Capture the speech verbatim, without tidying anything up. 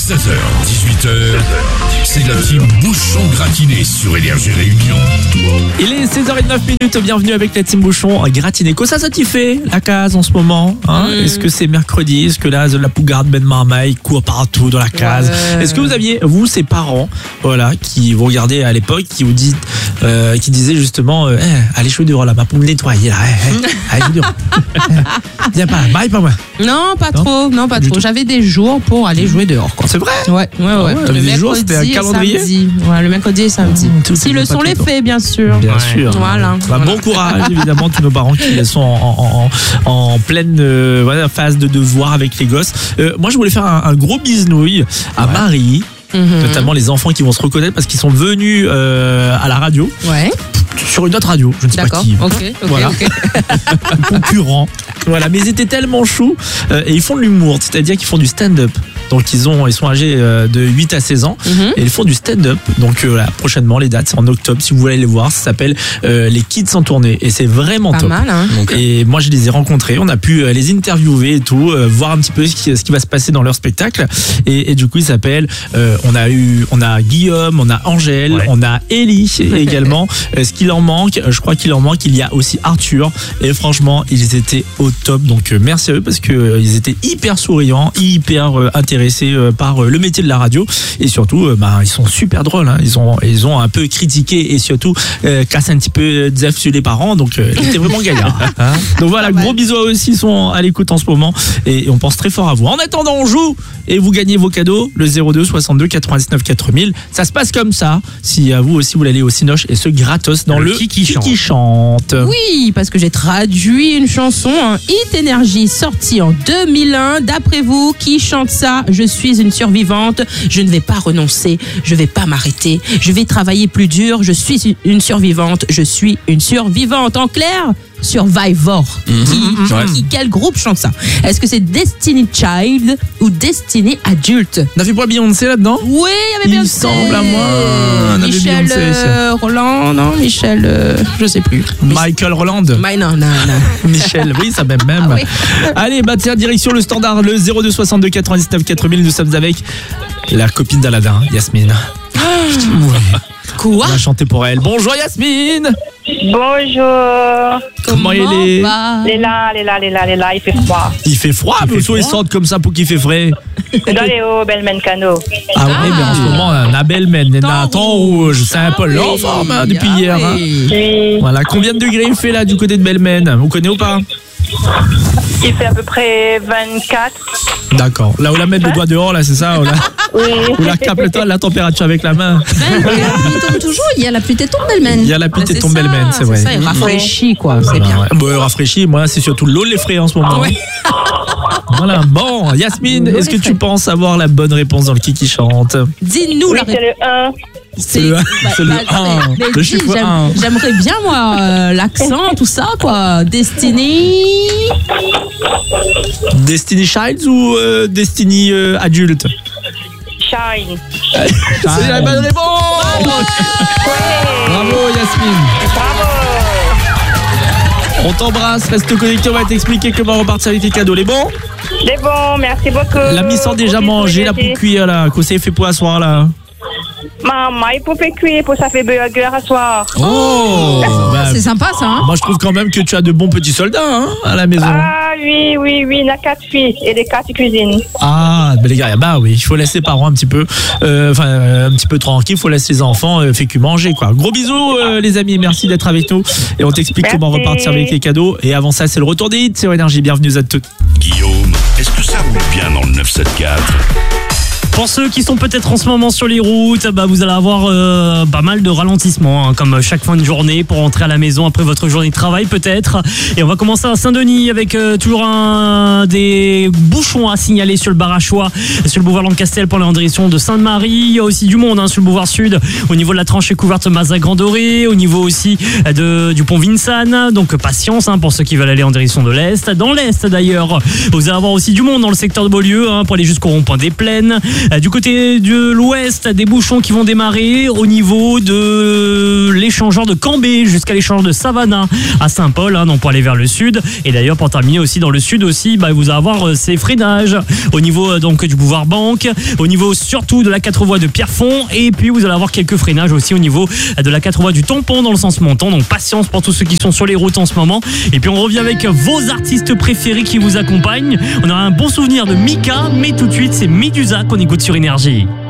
seize heures, dix-huit heures, c'est la team Bouchon gratiné sur Énergie Réunion. Il est seize heures zéro neuf minutes, bienvenue avec la team Bouchon gratiné. Quoi ça, ça t'y fait la case en ce moment hein mmh. Est-ce que c'est mercredi? Est-ce que là, la pougarde Ben Marmaille court partout dans la case ouais. Est-ce que vous aviez, vous, ces parents voilà, qui vous regardaient à l'époque, qui vous disent, euh, qui disaient justement euh, hey, allez jouer dehors là-bas pour me nettoyer là, hey, hey, allez jouer dehors. Viens pas, bye pas moi. Non, pas non trop, non, pas du trop. Tout. J'avais des jours pour aller jouer dehors. Quoi. C'est vrai? Ouais, ouais, ouais. Ah ouais le des jours, c'était un calendrier. Samedi. Ouais, le mercredi et samedi. Mmh, si le sont les faits, bien sûr. Bien ouais. sûr. Voilà. Bah, voilà. Bon courage, évidemment, tous nos parents qui sont en, en, en, en pleine euh, voilà, phase de devoir avec les gosses. Euh, moi, je voulais faire un, un gros bisnouille à ouais. Marie. Mmh. Notamment les enfants qui vont se reconnaître parce qu'ils sont venus euh, à la radio. Ouais. Sur une autre radio, je ne sais D'accord. pas qui. Ok, ok, voilà. ok. Concurrent. Voilà, mais ils étaient tellement choux euh, et ils font de l'humour, c'est-à-dire qu'ils font du stand-up. Donc ils ont, ils sont âgés euh, de huit à seize ans mm-hmm. et ils font du stand-up. Donc euh, là, prochainement les dates, c'est en octobre. Si vous voulez aller les voir, ça s'appelle euh, les Kids en tournée et c'est vraiment pas top. Mal, hein. Donc, et moi je les ai rencontrés, on a pu euh, les interviewer et tout, euh, voir un petit peu ce qui, ce qui va se passer dans leur spectacle. Et, et du coup ils s'appellent. Euh, on a eu, on a Guillaume, on a Angèle, ouais. on a Ellie également. euh, ce qu'il en manque, je crois qu'il en manque, il y a aussi Arthur. Et franchement ils étaient au top. Donc euh, merci à eux parce que euh, ils étaient hyper souriants, hyper euh, intéressés par le métier de la radio et surtout bah, ils sont super drôles hein. ils, ont, ils ont un peu critiqué et surtout euh, cassé un petit peu des œufs sur les parents donc euh, ils étaient vraiment gaillards hein. Donc voilà, gros bisous à eux aussi, ils sont à l'écoute en ce moment et on pense très fort à vous. En attendant on joue et vous gagnez vos cadeaux, le zéro deux soixante-deux quatre-vingt-dix-neuf quatre mille. Ça se passe comme ça si à vous aussi vous voulez aller au Cinoche et ce gratos dans le, le qui, qui, chante. qui chante oui parce que j'ai traduit une chanson un hit énergie sorti en deux mille un. D'après vous, qui chante ça? Je suis une survivante, je ne vais pas renoncer, je ne vais pas m'arrêter, je vais travailler plus dur, je suis une survivante, je suis une survivante. En clair, Survivor. Mm-hmm. Qui, ouais. qui, quel groupe chante ça? Est-ce que c'est Destiny Child ou Destiny Adult? N'avait pas Beyoncé là-dedans? Oui, il y avait Beyoncé. Il semble à moi. Michel euh, Roland, non Michel, euh, je sais plus. Michael Roland. My, non, non, non. Michel, oui, ça même même. Ah, oui. Allez, bah tiens, direction le standard, le zéro deux soixante-deux quatre-vingt-dix-neuf quatre mille. Nous sommes avec la copine d'Aladin, Yasmine. Ah. Ouais. Quoi? On va chanter pour elle. Bonjour Yasmine. Bonjour. Comment, Comment il est? Elle est là, elle est là, elle est là, elle est là, il fait froid. Il fait froid, mais ils sortent comme ça pour qu'il fait frais. C'est dans les hauts, Belmen Cano. Ah, ah oui, mais en ce moment, on a Belmen, on a un temps rouge, c'est un peu l'en forme hein, depuis ah, hier. Hein. Oui. Voilà, combien de degrés il fait là du côté de Belmen? Vous connaissez ou pas? Il fait à peu près vingt-quatre. D'accord. Là où la met le doigt dehors, là, c'est ça? Où la, oui. où la capte la température avec la main. Ben, il tombe toujours, il y a la pluie de ton Belmen. Il y a la pluie de ton Belmen, c'est vrai. C'est ça, il rafraîchit, quoi. C'est voilà, bien. Ouais. Bon, rafraîchit, moi, c'est surtout l'eau les frais en ce moment. Ah, ouais. Voilà, bon, Yasmine, est-ce que tu penses avoir la bonne réponse dans le qui qui chante? Dis-nous oui, la réponse. C'est le un. C'est le, bah, c'est le bah, un. Mais, mais le dis, chiffre j'aime, un. J'aimerais bien, moi, euh, l'accent, tout ça, quoi. Destiny. Destiny Child ou euh, Destiny euh, adulte? Shine. C'est la bonne réponse. Bravo, Bravo Yasmine. Bravo. On t'embrasse, reste connecté, on va t'expliquer comment repartir avec tes cadeaux. Les bons? Les bons, merci beaucoup. La mise a déjà mangé, la pour cuire là. Qu'est-ce qu'il fait pour asseoir là? Maman, il faut faire cuire pour ça fait burger à soir. Oh, bah, c'est sympa ça. Hein, moi je trouve quand même que tu as de bons petits soldats hein, à la maison. Ah oui, oui, oui, il y a quatre filles et des quatre cuisines. Ah, bah les gars, bah oui, il faut laisser les parents un petit peu, euh, enfin euh, un petit peu tranquille, il faut laisser les enfants euh, fait que manger quoi. Gros bisous euh, les amis, merci d'être avec nous et on t'explique merci. Comment repartir avec les cadeaux. Et avant ça, c'est le retour des hits, c'est Énergie. Bienvenue à toutes. Guillaume, est-ce que ça roule bien dans le neuf cent soixante-quatre? Pour ceux qui sont peut-être en ce moment sur les routes, bah vous allez avoir euh, pas mal de ralentissements, hein, comme chaque fin de journée pour rentrer à la maison après votre journée de travail peut-être. Et on va commencer à Saint-Denis avec euh, toujours un des bouchons à signaler sur le Barachois, sur le boulevard Lancastel pour aller en direction de Sainte-Marie. Il y a aussi du monde hein, sur le boulevard Sud, au niveau de la tranchée couverte Mazas-Grand-Doré, au niveau aussi de, du pont Vincennes. Donc patience hein, pour ceux qui veulent aller en direction de l'Est. Dans l'Est d'ailleurs, vous allez avoir aussi du monde dans le secteur de Beaulieu hein, pour aller jusqu'au rond-point des Plaines. Euh, du côté de l'ouest, des bouchons qui vont démarrer au niveau de l'échangeur de Cambé jusqu'à l'échangeur de Savannah à Saint-Paul, hein, donc pour aller vers le sud. Et d'ailleurs, pour terminer aussi dans le sud aussi, bah, vous allez avoir euh, ces freinages au niveau euh, donc du boulevard Banque, au niveau surtout de la quatre voies de Pierrefonds, et puis vous allez avoir quelques freinages aussi au niveau de la quatre voies du Tampon dans le sens montant. Donc patience pour tous ceux qui sont sur les routes en ce moment. Et puis on revient avec vos artistes préférés qui vous accompagnent. On a un bon souvenir de Mika, mais tout de suite c'est Medusa qu'on écoute sur Énergie.